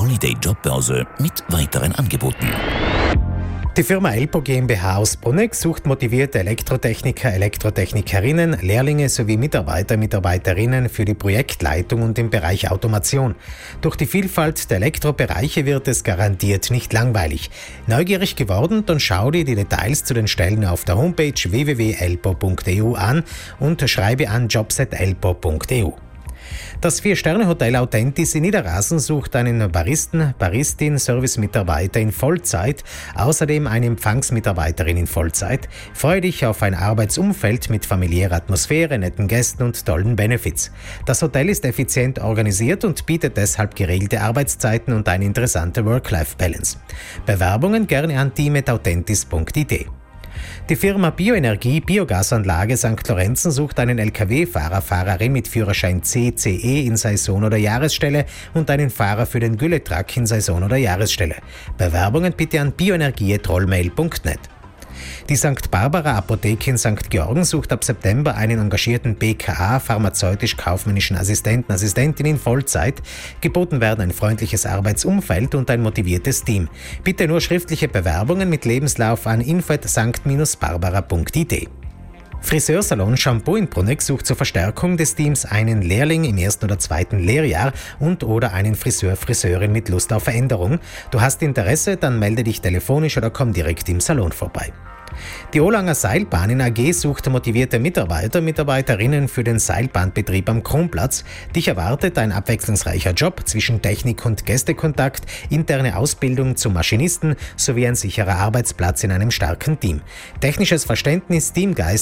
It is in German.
Holiday Jobbörse mit weiteren Angeboten. Die Firma Elpo GmbH aus Bruneck sucht motivierte Elektrotechniker, Elektrotechnikerinnen, Lehrlinge sowie Mitarbeiter, Mitarbeiterinnen für die Projektleitung und im Bereich Automation. Durch die Vielfalt der Elektrobereiche wird es garantiert nicht langweilig. Neugierig geworden? Dann schau dir die Details zu den Stellen auf der Homepage www.elpo.eu an und schreibe an jobs@elpo.eu. Das 4-Sterne-Hotel Authentis in Niederrasen sucht einen Baristen, Baristin, Servicemitarbeiter in Vollzeit, außerdem eine Empfangsmitarbeiterin in Vollzeit. Freue dich auf ein Arbeitsumfeld mit familiärer Atmosphäre, netten Gästen und tollen Benefits. Das Hotel ist effizient organisiert und bietet deshalb geregelte Arbeitszeiten und eine interessante Work-Life-Balance. Bewerbungen gerne an team@authentis.it. Die Firma Bioenergie Biogasanlage St. Lorenzen sucht einen Lkw-Fahrer, Fahrerin mit Führerschein C/CE in Saison- oder Jahresstelle und einen Fahrer für den Gülletruck in Saison- oder Jahresstelle. Bewerbungen bitte an bioenergie@rollmail.net. Die St. Barbara Apotheke in St. Georgen sucht ab September einen engagierten BKA, pharmazeutisch-kaufmännischen Assistenten, Assistentin in Vollzeit. Geboten werden ein freundliches Arbeitsumfeld und ein motiviertes Team. Bitte nur schriftliche Bewerbungen mit Lebenslauf an info@sankt-barbara.it. Friseursalon Shampoo in Bruneck sucht zur Verstärkung des Teams einen Lehrling im 1. oder 2. Lehrjahr und/oder einen Friseur, Friseurin mit Lust auf Veränderung. Du hast Interesse, dann melde dich telefonisch oder komm direkt im Salon vorbei. Die Olanger Seilbahnen AG sucht motivierte Mitarbeiter, Mitarbeiterinnen für den Seilbahnbetrieb am Kronplatz. Dich erwartet ein abwechslungsreicher Job zwischen Technik- und Gästekontakt, interne Ausbildung zum Maschinisten sowie ein sicherer Arbeitsplatz in einem starken Team. Technisches Verständnis, Teamgeist